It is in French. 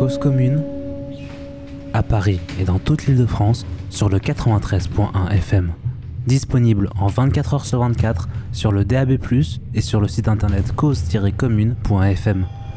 Cause commune à Paris et dans toute l'Île-de-France sur le 93.1 FM. Disponible en 24h sur 24 sur le DAB+, et sur le site internet cause-commune.fm.